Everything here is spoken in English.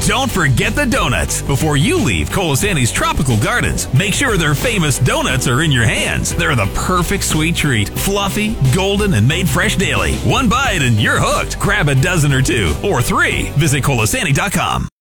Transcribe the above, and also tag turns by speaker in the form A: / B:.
A: Don't forget the donuts. Before you leave Colasanti's Tropical Gardens, make sure their famous donuts are in your hands. They're the perfect sweet treat. Fluffy, golden, and made fresh daily. One bite and you're hooked. Grab a dozen or two, or 3. Visit Colasanti.com.